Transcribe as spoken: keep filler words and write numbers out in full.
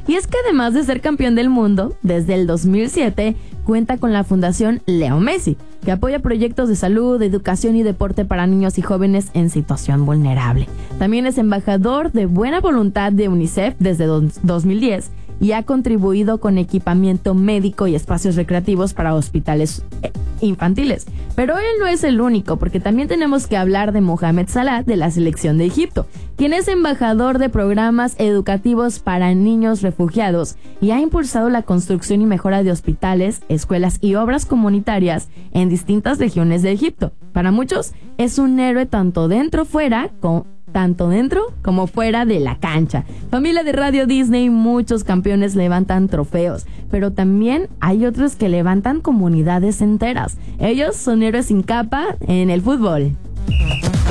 Y es que además de ser campeón del mundo, desde el dos mil siete cuenta con la Fundación Leo Messi, que apoya proyectos de salud, educación y deporte para niños y jóvenes en situación vulnerable. También es embajador de buena voluntad de UNICEF desde dos mil diez y ha contribuido con equipamiento médico y espacios recreativos para hospitales infantiles. Pero él no es el único, porque también tenemos que hablar de Mohamed Salah de la selección de Egipto, quien es embajador de programas educativos para niños refugiados y ha impulsado la construcción y mejora de hospitales, escuelas y obras comunitarias en distintas regiones de Egipto. Para muchos es un héroe tanto dentro fuera como tanto dentro como fuera de la cancha. Familia de Radio Disney, muchos campeones levantan trofeos, pero también hay otros que levantan comunidades enteras. Ellos son héroes sin capa en el fútbol.